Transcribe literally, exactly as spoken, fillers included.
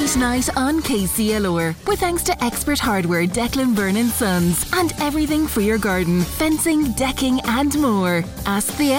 date night on K C L R with thanks to Expert Hardware Declan Byrne and Sons and everything for your garden, fencing, decking and more. Ask the